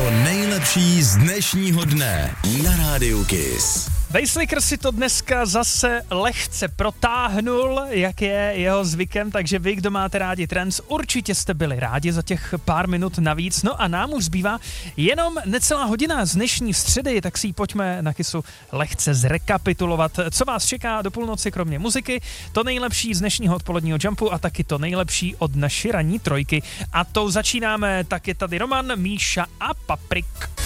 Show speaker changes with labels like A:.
A: To nejlepší z dnešního dne na Rádiu Kiss.
B: Weisslicker si to dneska zase lehce protáhnul, jak je jeho zvykem, takže vy, kdo máte rádi trance, určitě jste byli rádi za těch pár minut navíc. No a nám už zbývá jenom necelá hodina z dnešní středy, tak si ji pojďme na Kissu lehce zrekapitulovat. Co vás čeká do půlnoci kromě muziky, to nejlepší z dnešního odpoledního jumpu a taky to nejlepší od naší ranní trojky. A to začínáme, tak je tady Roman, Míša a Paprik.